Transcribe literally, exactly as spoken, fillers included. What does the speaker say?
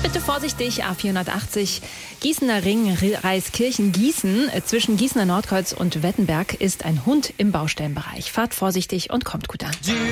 Bitte vorsichtig, A vierhundertachtzig, Gießener Ring, Reiskirchen-Gießen. Zwischen Gießener Nordkreuz und Wettenberg ist ein Hund im Baustellenbereich. Fahrt vorsichtig und kommt gut an.